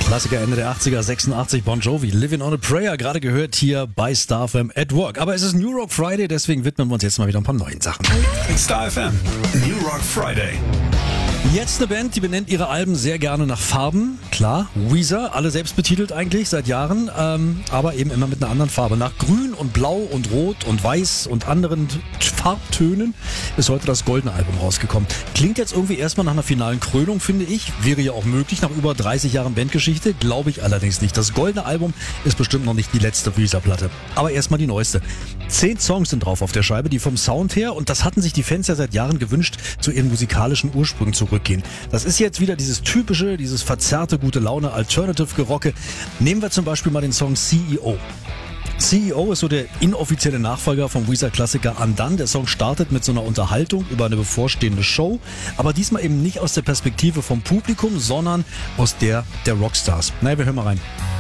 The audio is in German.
Klassiker Ende der 80er, 86, Bon Jovi, Living on a Prayer, gerade gehört hier bei Star FM at Work. Aber es ist New Rock Friday, deswegen widmen wir uns jetzt mal wieder ein paar neuen Sachen. Star FM, New Rock Friday. Jetzt eine Band, die benennt ihre Alben sehr gerne nach Farben. Klar, Weezer, alle selbst betitelt eigentlich seit Jahren, aber eben immer mit einer anderen Farbe. Nach Grün und Blau und Rot und Weiß und anderen Farbtönen ist heute das goldene Album rausgekommen. Klingt jetzt irgendwie erstmal nach einer finalen Krönung, finde ich. Wäre ja auch möglich nach über 30 Jahren Bandgeschichte, glaube ich allerdings nicht. Das goldene Album ist bestimmt noch nicht die letzte Weezer-Platte. Aber erstmal die neueste. 10 Songs sind drauf auf der Scheibe, die vom Sound her, und das hatten sich die Fans ja seit Jahren gewünscht, zu ihren musikalischen Ursprüngen zurückgehen. Das ist jetzt wieder dieses typische, dieses verzerrte, gute Laune Alternative-Gerocke. Nehmen wir zum Beispiel mal den Song CEO. CEO ist so der inoffizielle Nachfolger vom Weezer-Klassiker Undone. Der Song startet mit so einer Unterhaltung über eine bevorstehende Show, aber diesmal eben nicht aus der Perspektive vom Publikum, sondern aus der Rockstars. Naja, wir hören mal rein.